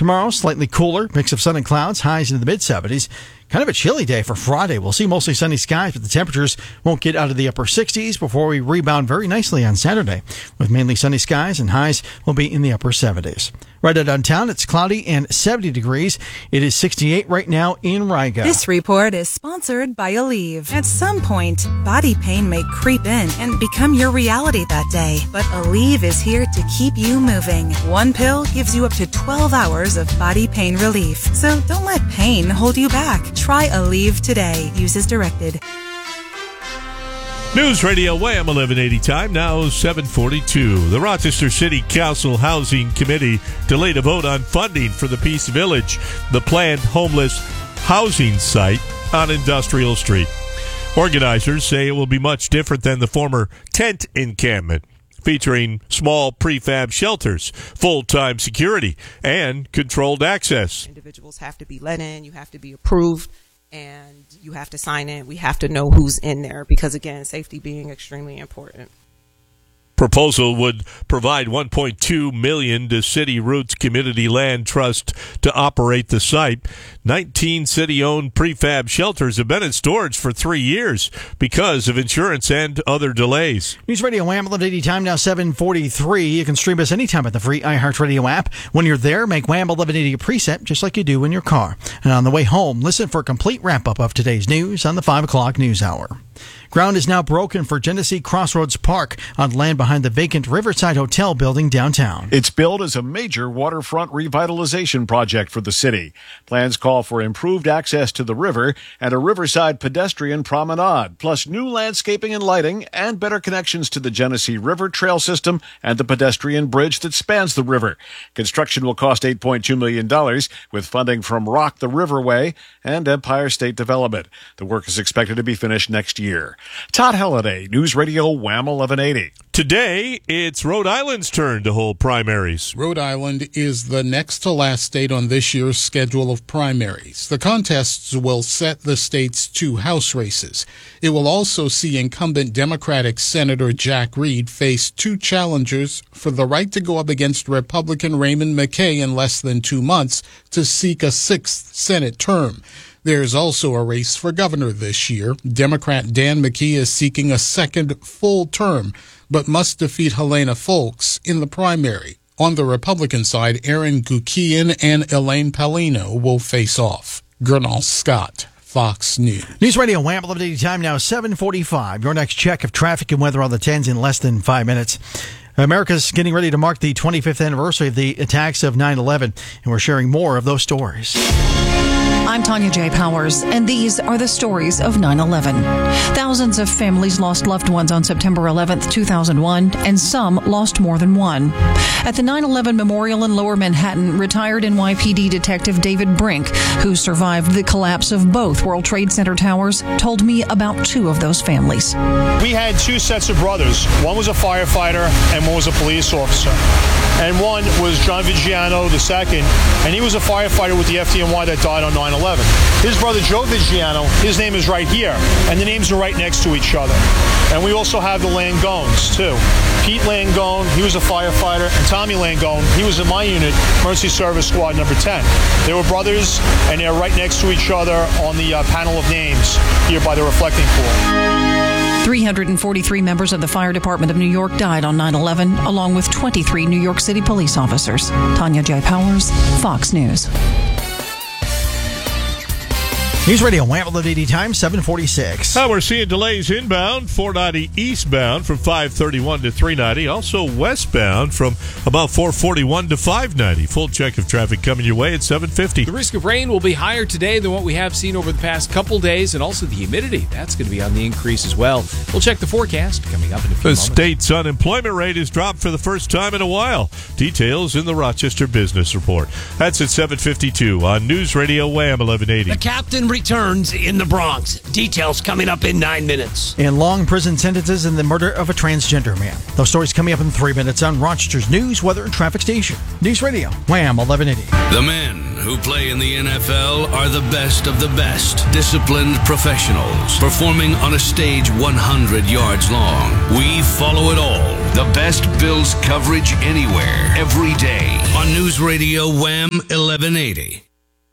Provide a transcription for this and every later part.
Tomorrow, slightly cooler, mix of sun and clouds, highs into the mid-70s. Kind of a chilly day for Friday. We'll see mostly sunny skies, but the temperatures won't get out of the upper 60s before we rebound very nicely on Saturday, with mainly sunny skies and highs will be in the upper 70s. Right out downtown, it's cloudy and 70 degrees. It is 68 right now in Riga. This report is sponsored by Aleve. At some point, body pain may creep in and become your reality that day. But Aleve is here to keep you moving. One pill gives you up to 12 hours of body pain relief. So don't let pain hold you back. Try Aleve today. Use as directed. News Radio Wham 1180 time, now 7:42. The Rochester City Council Housing Committee delayed a vote on funding for the Peace Village, the planned homeless housing site on Industrial Street. Organizers say it will be much different than the former tent encampment, featuring small prefab shelters, full-time security, and controlled access. Individuals have to be let in, you have to be approved, and you have to sign in. We have to know who's in there because, again, safety being extremely important. Proposal would provide $1.2 million to City Roots Community Land Trust to operate the site. 19 city-owned prefab shelters have been in storage for 3 years because of insurance and other delays. News Radio Wham 1180 time, now 7:43. You can stream us anytime at the free iHeartRadio app. When you're there, make Wham 1180 a preset just like you do in your car. And on the way home, listen for a complete wrap-up of today's news on the 5 o'clock news hour. Ground is now broken for Genesee Crossroads Park on land behind the vacant Riverside Hotel building downtown. It's billed as a major waterfront revitalization project for the city. Plans call for improved access to the river and a riverside pedestrian promenade, plus new landscaping and lighting and better connections to the Genesee River Trail system and the pedestrian bridge that spans the river. Construction will cost $8.2 million with funding from Rock the Riverway and Empire State Development. The work is expected to be finished next year. Todd Halliday, News Radio Wham 1180. Today, it's Rhode Island's turn to hold primaries. Rhode Island is the next to last state on this year's schedule of primaries. The contests will set the state's 2 House races. It will also see incumbent Democratic Senator Jack Reed face 2 challengers for the right to go up against Republican Raymond McKay in less than 2 months to seek a 6th Senate term. There's also a race for governor this year. Democrat Dan McKee is seeking a 2nd full term, but must defeat Helena Folks in the primary. On the Republican side, Aaron Gukian and Elaine Palino will face off. Gernal Scott, Fox News. News Radio Wham 1180 time, now 7:45. Your next check of traffic and weather on the 10s in less than 5 minutes. America's getting ready to mark the 25th anniversary of the attacks of 9/11, and we're sharing more of those stories. I'm Tanya J. Powers, and these are the stories of 9/11. Thousands of families lost loved ones on September 11th, 2001, and some lost more than one. At the 9/11 Memorial in Lower Manhattan, retired NYPD Detective David Brink, who survived the collapse of both World Trade Center towers, told me about 2 of those families. We had 2 sets of brothers. One was a firefighter and one was a police officer. And one was John Vigiano II, and he was a firefighter with the FDNY that died on 9/11. His brother Joe Vigiano, his name is right here, and the names are right next to each other. And we also have the Langones, too. Pete Langone, he was a firefighter, and Tommy Langone, he was in my unit, Emergency Service Squad number 10. They were brothers, and they're right next to each other on the panel of names here by the reflecting pool. 343 members of the Fire Department of New York died on 9/11, along with 23 New York City police officers. Tanya J. Powers, Fox News. News Radio Wham 1180 time, 7:46. We're seeing delays inbound, 490 eastbound from 531 to 390. Also westbound from about 441 to 590. Full check of traffic coming your way at 750. The risk of rain will be higher today than what we have seen over the past couple days, and also the humidity. That's going to be on the increase as well. We'll check the forecast coming up in a few moments. The state's unemployment rate has dropped for the first time in a while. Details in the Rochester Business Report. That's at 7:52 on News Radio Wham 1180. The captain returns in the Bronx. Details coming up in 9 minutes. And long prison sentences in the murder of a transgender man. Those stories coming up in 3 minutes on Rochester's News, Weather, and Traffic Station. News Radio, Wham 1180. The men who play in the NFL are the best of the best. Disciplined professionals performing on a stage 100 yards long. We follow it all The best Bills coverage anywhere, every day. On News Radio Wham 1180.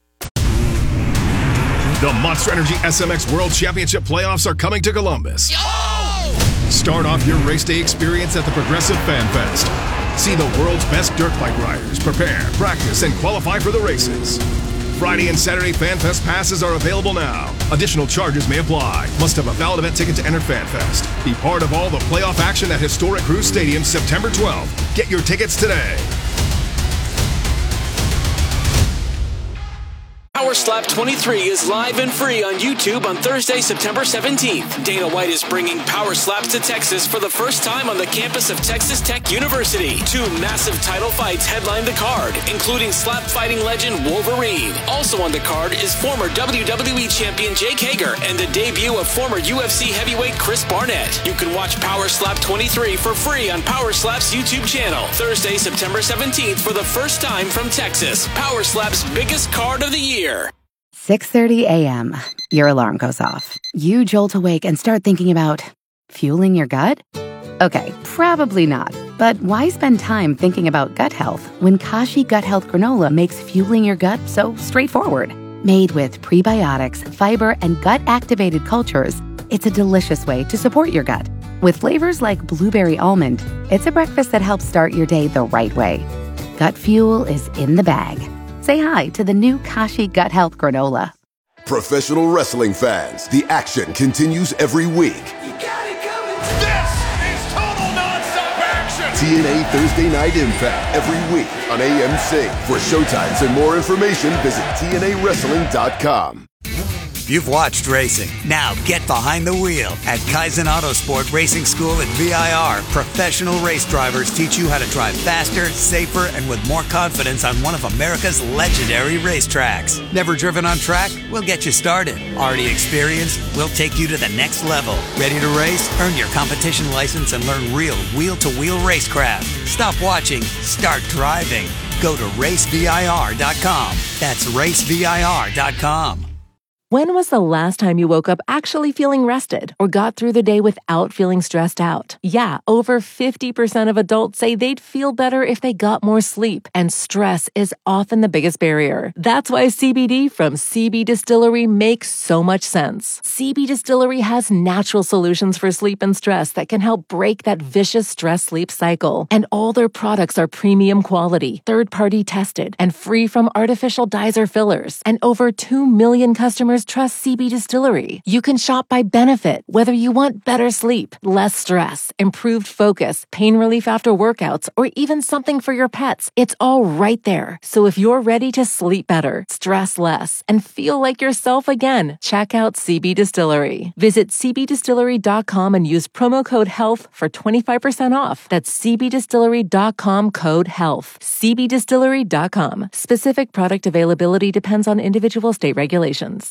The Monster Energy SMX World Championship playoffs are coming to Columbus. Start off your race day experience at the Progressive Fan Fest. See the world's best dirt bike riders prepare, practice, and qualify for the races. Friday and Saturday Fan Fest passes are available now. Additional charges may apply. Must have a valid event ticket to enter Fan Fest. Be part of all the playoff action at historic Cruise Stadium September 12th. Get your tickets today. Power Slap 23 is live and free on YouTube on Thursday, September 17th. Dana White is bringing Power Slaps to Texas for the first time on the campus of Texas Tech University. 2 massive title fights headline the card, including slap fighting legend Wolverine. Also on the card is former WWE champion Jake Hager and the debut of former UFC heavyweight Chris Barnett. You can watch Power Slap 23 for free on Power Slap's YouTube channel. Thursday, September 17th for the first time from Texas. Power Slap's biggest card of the year. 6:30 a.m. Your alarm goes off. You jolt awake and start thinking about fueling your gut? Okay, probably not. But why spend time thinking about gut health when Kashi Gut Health Granola makes fueling your gut so straightforward? Made with prebiotics, fiber, and gut-activated cultures, it's a delicious way to support your gut. With flavors like blueberry almond, it's a breakfast that helps start your day the right way. Gut fuel is in the bag. Say hi to the new Kashi Gut Health Granola. Professional wrestling fans, the action continues every week. You got it coming. This is total nonstop action. TNA Thursday Night Impact every week on AMC. For showtimes and more information, visit TNAWrestling.com. You've watched racing. Now get behind the wheel. At Kaizen Autosport Racing School at VIR, professional race drivers teach you how to drive faster, safer, and with more confidence on one of America's legendary racetracks. Never driven on track? We'll get you started. Already experienced? We'll take you to the next level. Ready to race? Earn your competition license and learn real wheel-to-wheel racecraft. Stop watching. Start driving. Go to racevir.com. That's racevir.com. When was the last time you woke up actually feeling rested or got through the day without feeling stressed out? Yeah, over 50% of adults say they'd feel better if they got more sleep, and stress is often the biggest barrier. That's why CBD from CB Distillery makes so much sense. CB Distillery has natural solutions for sleep and stress that can help break that vicious stress-sleep cycle. And all their products are premium quality, third-party tested, and free from artificial dyes or fillers. And over 2 million customers trust CB Distillery. You can shop by benefit, whether you want better sleep, less stress, improved focus, pain relief after workouts, or even something for your pets. It's all right there. So if you're ready to sleep better, stress less, and feel like yourself again, check out CB Distillery. Visit cbdistillery.com and use promo code HEALTH for 25% off. That's cbdistillery.com code HEALTH. cbdistillery.com. Specific product availability depends on individual state regulations.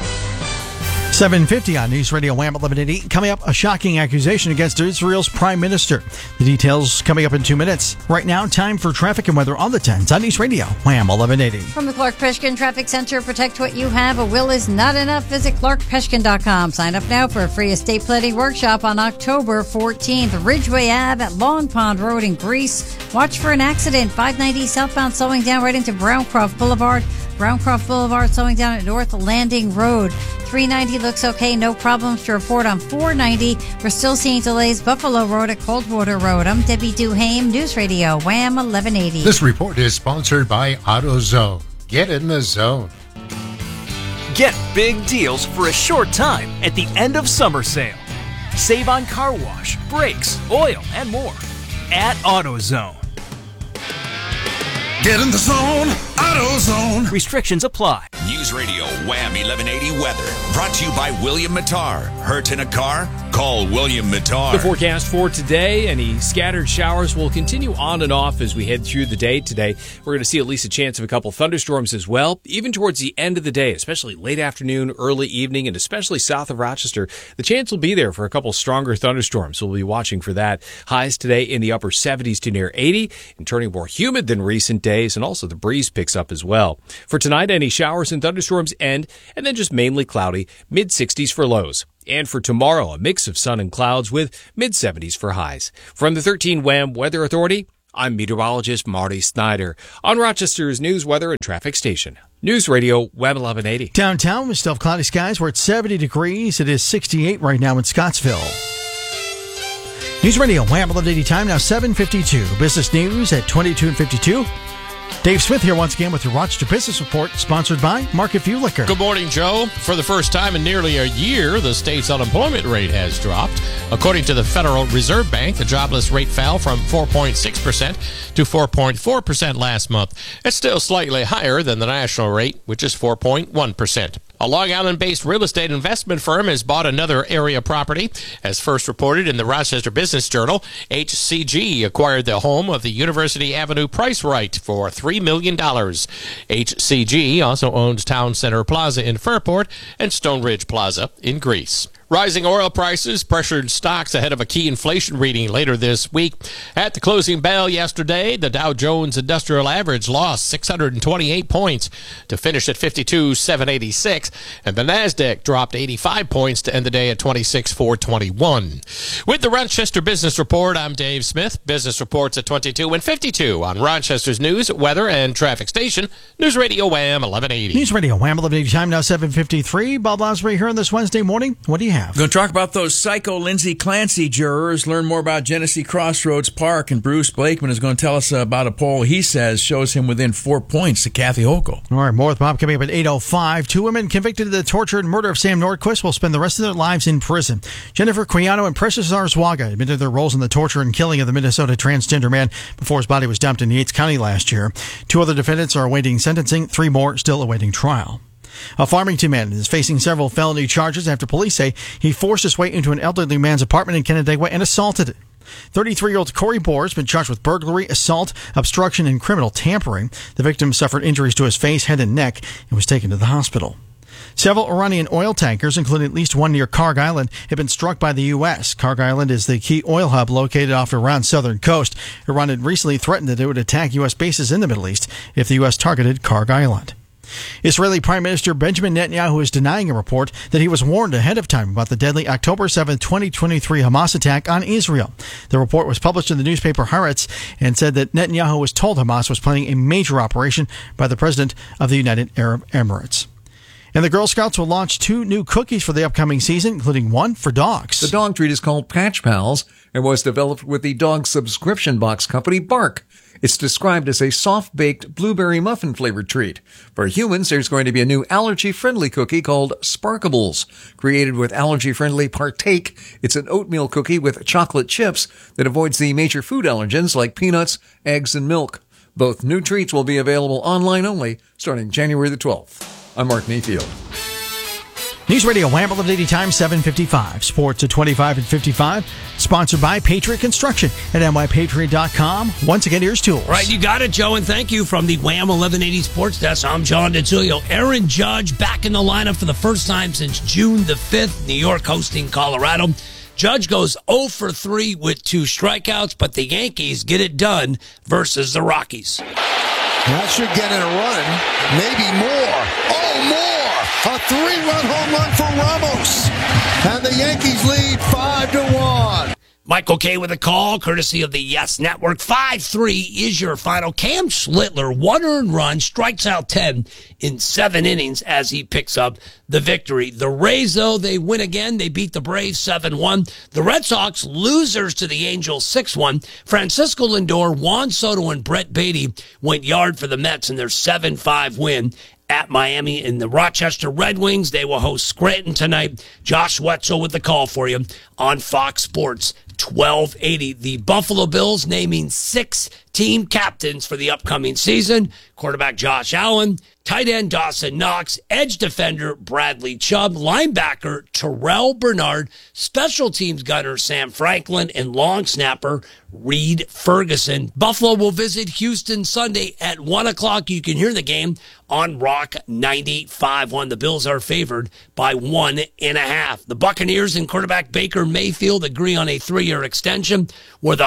7:50 on News Radio Wham 1180. Coming up, a shocking accusation against Israel's prime minister. The details coming up in 2 minutes. Right now, time for traffic and weather on the 10s on News Radio Wham 1180. From the Clark Peshkin Traffic Center, protect what you have. A will is not enough. Visit clarkpeshkin.com. Sign up now for a free estate planning workshop on October 14th. Ridgeway Ave at Long Pond Road in Greece. Watch for an accident. 590 southbound slowing down right into Browncroft Boulevard. Browncroft Boulevard slowing down at North Landing Road. 390 looks okay, no problems to report on 490. We're still seeing delays Buffalo Road at Coldwater Road. I'm Debbie Duhame, News Radio Wham 1180. This report is sponsored by AutoZone. Get in the zone. Get big deals for a short time at the end of summer sale. Save on car wash, brakes, oil, and more at AutoZone. Get in the zone, AutoZone. Restrictions apply. News Radio Wham 1180 weather. Brought to you by William Mattar. Hurt in a car? Call William Mattar. The forecast for today, any scattered showers will continue on and off as we head through the day today. We're going to see at least a chance of a couple thunderstorms as well, even towards the end of the day, especially late afternoon, early evening, and especially south of Rochester. The chance will be there for a couple stronger thunderstorms. We'll be watching for that. Highs today in the upper 70s to near 80 and turning more humid than recent days, and also the breeze picks up as well. For tonight, any showers and thunderstorms end, and then just mainly cloudy, mid-60s for lows. And for tomorrow, a mix of sun and clouds with mid-70s for highs. From the 13 WHAM Weather Authority, I'm meteorologist Marty Snyder on Rochester's news, weather, and traffic station. News Radio WHAM 1180. Downtown, we still have cloudy skies. We're at 70 degrees. It is 68 right now in Scottsville. News Radio WHAM 1180 time, now 7:52. Business news at 22 and 52. Dave Smith here once again with your Rochester Business Report, sponsored by Market View Liquor. Good morning, Joe. For the first time in nearly a year, the state's unemployment rate has dropped. According to the Federal Reserve Bank, the jobless rate fell from 4.6% to 4.4% last month. It's still slightly higher than the national rate, which is 4.1%. A Long Island-based real estate investment firm has bought another area property. As first reported in the Rochester Business Journal, HCG acquired the home of the University Avenue Price Right for $3 million. HCG also owns Town Center Plaza in Fairport and Stone Ridge Plaza in Greece. Rising oil prices pressured stocks ahead of a key inflation reading later this week. At the closing bell yesterday, the Dow Jones Industrial Average lost 628 points to finish at 52,786, and the Nasdaq dropped 85 points to end the day at 26,421. With the Rochester Business Report, I'm Dave Smith. Business reports at 22 and 52 on Rochester's news, weather, and traffic station, News Radio WHAM 1180. News Radio WHAM 1180 time, now 7:53. Bob Osbury here on this Wednesday morning. What do you have? Going to talk about those psycho Lindsay Clancy jurors, learn more about Genesee Crossroads Park, and Bruce Blakeman is going to tell us about a poll he says shows him within 4 points to Kathy Hochul. All right, more with Bob coming up at 8:05. Two women convicted of the torture and murder of Sam Nordquist will spend the rest of their lives in prison. Jennifer Quiano and Precious Zarzwaga admitted their roles in the torture and killing of the Minnesota transgender man before his body was dumped in Yates County last year. Two other defendants are awaiting sentencing, three more still awaiting trial. A Farmington man is facing several felony charges after police say he forced his way into an elderly man's apartment in Canandaigua and assaulted it. 33-year-old Corey Bohr has been charged with burglary, assault, obstruction, and criminal tampering. The victim suffered injuries to his face, head, and neck and was taken to the hospital. Several Iranian oil tankers, including at least one near Karg Island, have been struck by the U.S. Karg Island is the key oil hub located off Iran's southern coast. Iran had recently threatened that it would attack U.S. bases in the Middle East if the U.S. targeted Karg Island. Israeli Prime Minister Benjamin Netanyahu is denying a report that he was warned ahead of time about the deadly October 7, 2023 Hamas attack on Israel. The report was published in the newspaper Haaretz and said that Netanyahu was told Hamas was planning a major operation by the President of the United Arab Emirates. And the Girl Scouts will launch 2 new cookies for the upcoming season, including one for dogs. The dog treat is called Patch Pals and was developed with the dog subscription box company Bark. It's described as a soft-baked blueberry muffin-flavored treat. For humans, there's going to be a new allergy-friendly cookie called Sparkables. Created with allergy-friendly Partake, it's an oatmeal cookie with chocolate chips that avoids the major food allergens like peanuts, eggs, and milk. Both new treats will be available online only starting January the 12th. I'm Mark Mayfield. News Radio WHAM 1180 time 7:55. Sports at 25 and 55. Sponsored by Patriot Construction at nypatriot.com. Once again, here's Tools. Right, you got it, Joe, and thank you from the WHAM 1180 Sports Desk. I'm John DeTullio. Aaron Judge back in the lineup for the first time since June the 5th. New York hosting Colorado. Judge goes 0 for 3 with 2 strikeouts, but the Yankees get it done versus the Rockies. That should get it a run, maybe more. Oh, more! A 3-run home run for Ramos. And the Yankees lead 5-1. Michael Kay with a call, courtesy of the Yes Network. 5-3 is your final. Cam Schlittler, 1 earned run, strikes out 10 in 7 innings as he picks up the victory. The Rays, though, they win again. They beat the Braves 7-1. The Red Sox, losers to the Angels 6-1. Francisco Lindor, Juan Soto, and Brett Beatty went yard for the Mets in their 7-5 win at Miami. In the Rochester Red Wings, they will host Scranton tonight. Josh Wetzel with the call for you on Fox Sports 1280. The Buffalo Bills naming 6 team captains for the upcoming season. Quarterback Josh Allen, tight end Dawson Knox, edge defender Bradley Chubb, linebacker Terrell Bernard, special teams gunner Sam Franklin, and long snapper Reed Ferguson. Buffalo will visit Houston Sunday at 1 o'clock. You can hear the game on Rock 95.1. The Bills are favored by 1.5. The Buccaneers and quarterback Baker Mayfield agree on a 3-year extension worth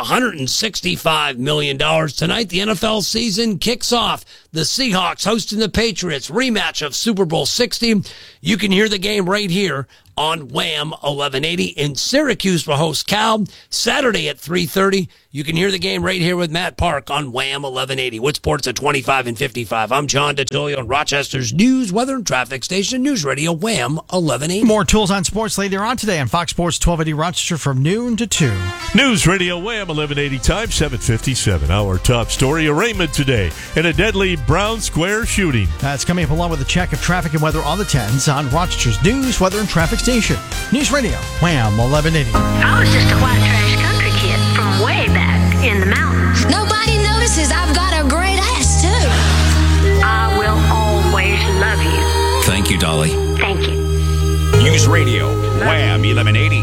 $165 million. Tonight, the NFL season kicks off. The Seahawks hosting the Patriots, rematch of Super Bowl 60. You can hear the game right here on Wham 1180. And Syracuse will host Cal Saturday at 3:30. You can hear the game right here with Matt Park on Wham 1180. With sports at 25 and 55. I'm John DeTilio on Rochester's news, weather, and traffic station, News Radio Wham 1180. More tools on sports later on today on Fox Sports 1280 Rochester from noon to 2. News Radio Wham 1180 time 7:57. Our top story, arraignment today in a deadly Brown Square shooting. That's coming up along with a check of traffic and weather on the 10s on Rochester's news, weather, and traffic station. News Radio Wham 1180. I was just a white trash country kid from way back in the mountains. Nobody notices I've got a great ass, too. I will always love you. Thank you, Dolly. Thank you. News Radio Wham 1180.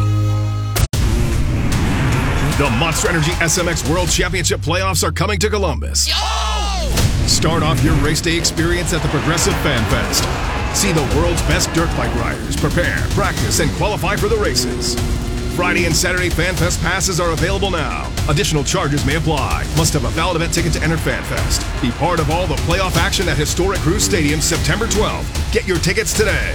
The Monster Energy SMX World Championship playoffs are coming to Columbus. Start off your race day experience at the Progressive Fan Fest. See the world's best dirt bike riders prepare, practice, and qualify for the races. Friday and Saturday Fan Fest passes are available now. Additional charges may apply. Must have a valid event ticket to enter Fan Fest. Be part of all the playoff action at historic Cruise Stadium September 12th. Get your tickets today.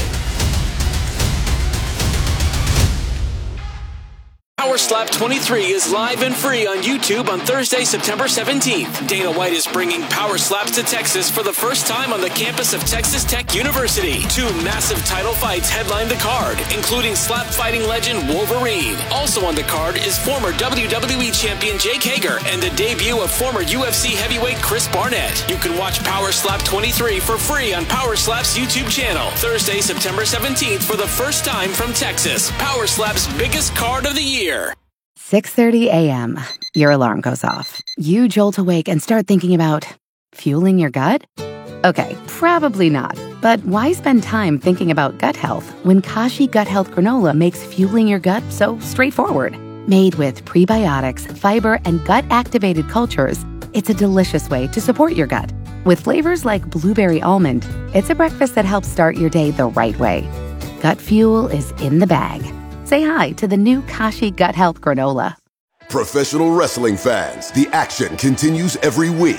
Power Slap 23 is live and free on YouTube on Thursday, September 17th. Dana White is bringing Power Slaps to Texas for the first time on the campus of Texas Tech University. 2 massive title fights headline the card, including slap fighting legend Wolverine. Also on the card is former WWE champion Jake Hager and the debut of former UFC heavyweight Chris Barnett. You can watch Power Slap 23 for free on Power Slap's YouTube channel. Thursday, September 17th for the first time from Texas. Power Slap's biggest card of the year. 6:30 a.m. Your alarm goes off. You jolt awake and start thinking about fueling your gut? Okay, probably not. But why spend time thinking about gut health when Kashi Gut Health Granola makes fueling your gut so straightforward? Made with prebiotics, fiber, and gut-activated cultures, it's a delicious way to support your gut. With flavors like blueberry almond, it's a breakfast that helps start your day the right way. Gut fuel is in the bag. Say hi to the new Kashi Gut Health Granola. Professional wrestling fans, the action continues every week.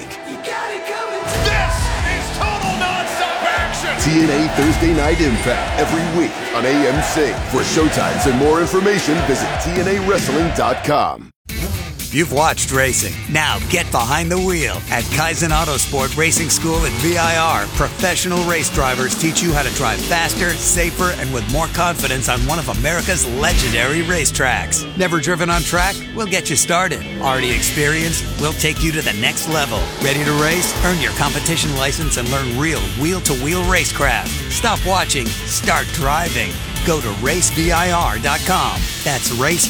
This is total nonstop action. TNA Thursday Night Impact every week on AMC. For showtimes and more information, visit TNAWrestling.com. You've watched racing. Now get behind the wheel. At Kaizen Autosport Racing School at VIR, professional race drivers teach you how to drive faster, safer, and with more confidence on one of America's legendary racetracks. Never driven on track? We'll get you started. Already experienced? We'll take you to the next level. Ready to race? Earn your competition license and learn real wheel-to-wheel racecraft. Stop watching. Start driving. Go to racevir.com. That's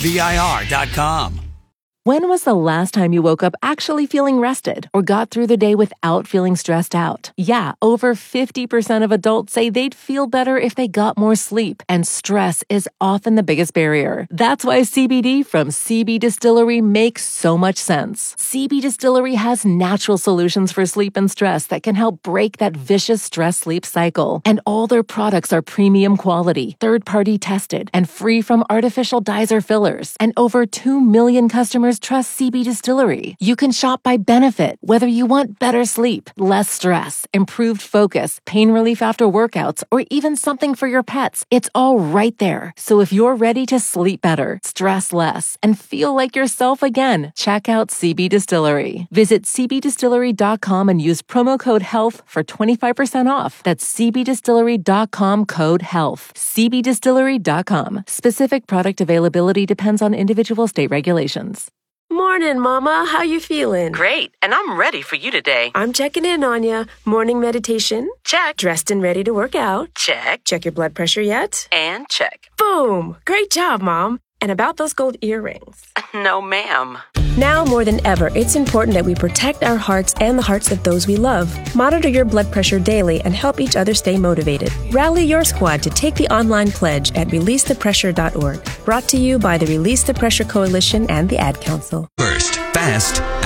racevir.com. When was the last time you woke up actually feeling rested or got through the day without feeling stressed out? Yeah, over 50% of adults say they'd feel better if they got more sleep, and stress is often the biggest barrier. That's why CBD from CB Distillery makes so much sense. CB Distillery has natural solutions for sleep and stress that can help break that vicious stress-sleep cycle. And all their products are premium quality, third-party tested, and free from artificial dyes or fillers. And over 2 million customers trust CB Distillery. You can shop by benefit, whether you want better sleep, less stress, improved focus, pain relief after workouts, or even something for your pets. It's all right there. So if you're ready to sleep better, stress less, and feel like yourself again, check out CB Distillery. Visit cbdistillery.com and use promo code HEALTH for 25% off. That's cbdistillery.com code HEALTH. cbdistillery.com. Specific product availability depends on individual state regulations. Morning, Mama. How you feeling? Great, and I'm ready for you today. I'm checking in on ya. Morning meditation? Check. Dressed and ready to work out? Check. Check your blood pressure yet? And check. Boom! Great job, Mom. And about those gold earrings? No, ma'am. Now more than ever, it's important that we protect our hearts and the hearts of those we love. Monitor your blood pressure daily and help each other stay motivated. Rally your squad to take the online pledge at releasethepressure.org. Brought to you by the Release the Pressure Coalition and the Ad Council. First, fast,